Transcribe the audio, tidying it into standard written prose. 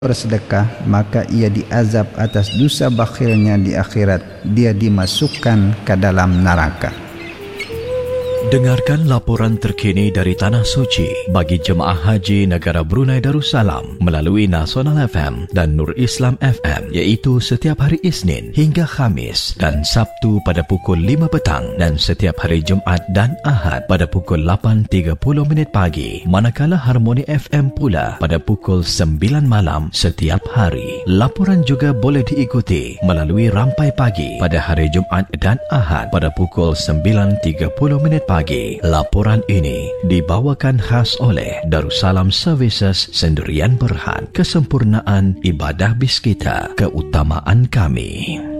bersedekah, maka ia diazab atas dosa bakhilnya di akhirat. Dia dimasukkan ke dalam neraka. Dengarkan laporan terkini dari Tanah Suci bagi Jemaah Haji Negara Brunei Darussalam melalui Nasional FM dan Nur Islam FM, iaitu setiap hari Isnin hingga Khamis dan Sabtu pada pukul 5 petang dan setiap hari Jumaat dan Ahad pada pukul 8.30 pagi, manakala Harmoni FM pula pada pukul 9 malam setiap hari. Laporan juga boleh diikuti melalui Rampai Pagi pada hari Jumaat dan Ahad pada pukul 9.30 pagi. Laporan ini dibawakan khas oleh Darussalam Services Sendirian Berhad. Kesempurnaan ibadah bis kita, keutamaan kami.